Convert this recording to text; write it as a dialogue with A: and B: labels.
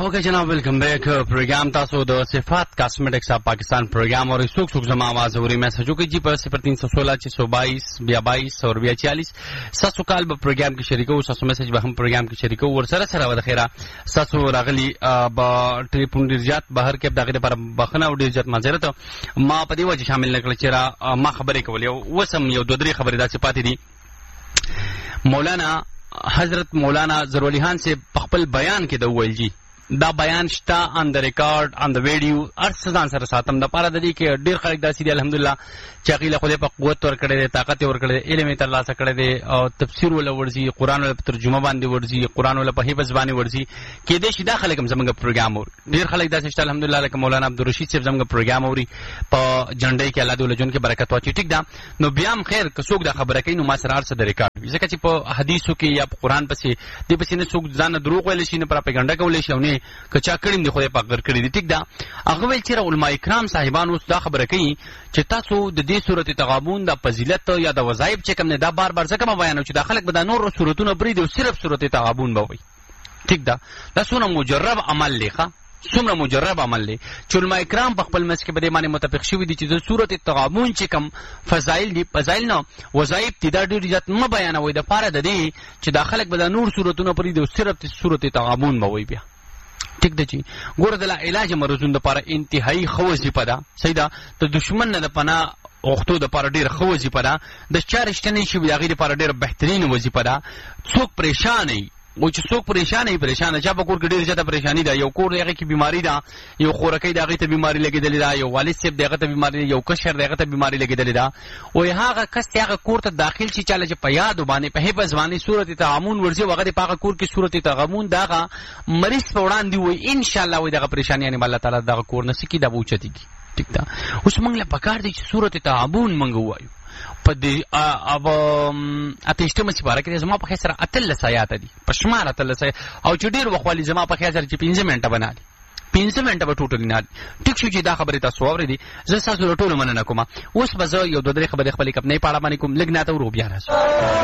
A: اوکے جناب ویلکم بیک پروگرام تاسو د صفات کاسمیټکس اف پاکستان پروگرام اور سوک سوک زما आवाज اوري میسجو کې جی پر 0316 622 42 اور 42 ساسو کال په پروگرام کې شریکو ساسو میسج به هم پروگرام کې شریکو ور سره سره ود خیره ساسو راغلی با ټلیفون ډیرجات بهر کې دغه لپاره بخنه او ډیرجات معذرت ما په دې وجه شامل نکړل چې ما خبرې کولې وسم یو دوه درې خبرې داسې پاتې دي. مولانا حضرت مولانا ضروري خان سے خپل بیان کې د ویل جی دا بیان شتا ان د ریکارډ ان د ویډیو ارسدان سره ساتم د پاره د دې کې ډیر خلک داسې دي الحمدلله چې هغه له خدای په قوت ور کړی دی طاقت ور کړی دی علم یې ترلاسه کړی دی او تفسیر ول ورزي قران ول ترجمه باندې ورزي قران ول په حفظ باندې ورزي کې دې شي داخله کوم زمونږ پروګرام ور ډیر خلک داسې شته الحمدلله لکه مولانا عبدالرشید صاحب زمونږ پروګرام اوري په جنډۍ کې الله دې ولجون کې برکت واچي ټیک دا نو بیا هم خیر که څوک دا خبره کوي نو ما سره ارسه د ریکارډ ځکه چې په حدیثو کې یا په قران پسې دې پسې نه څوک ځان دروغ ویل شي نه پروپاګاندا کول شي او نه کچا کړي دی خدای پاک ور کړی دی ټیک دا هغه ویل چې علماء کرام صاحبانو دا خبره کوي چې تاسو د دې سورته تغابون د فضیلت یا د وظایف چې کوم نه دا بار بار ځکه ما بیانو چې داخله به د نور سورتونو بری دی صرف سورته تغابون به وي ټیک دا څونه مجرب عمل لیکه څومره مجرب عمل دی چې علماء کرام په خپل مسکه به باندې متفق شوي دي چې د سورته تغابون چې کوم فضایل دي فضایل نو وظایف دي دا ډیر ځات ما بیانوي د پاره د دې چې داخله به د نور سورتونو بری دی صرف سورته تغابون به وي بیا ټیک دی چې ګوره د علاج مرزون د پاره انتهایی خوځي پدا سیدا ته دشمن نه د پناه اوختو د پاره ډیر خوځي پدا د چارشتنې شي د غیر پاره ډیر بهترین وظیفه ده څوک پریشان نه و چې څوک پریشان چا په کور کې ډیر زیاته پریشانی ده یو کور دغه کې بیماری ده یو خورکې دغه ته بیماری لګیدلې ده یو والد صاحب دغه ته بیماری یو کشر دغه ته بیماری لګیدلې ده او هغه کس هغه کور ته داخل شي چاله چې په یاد باندې په حفظ باندې سورته تعامون ورځي وغه په هغه کور کې سورته تعامون دغه مریض په وړاندې وي ان شاء الله وي دغه پریشانی یعنی الله تعالی دغه کور نه سکی د بوچتي ټیک ده اوس موږ له پکار دي چې سورته تعامون موږ وایو په دې اب اتهشتمه سپاره کې زما په خسر اتل سیات دي پښمار اتل سیات او چې ډیر وخوالي زما په خسر چې 15 منټه بنا دي 15 منټه به ټوټل نه ټیک شو چې دا خبره تاسو اورئ زه تاسو ټول مننه کوم اوس به زه یو دوه درې خبرې خپلې کپنې پاړه باندې کوم لګناته ورو بیا راځم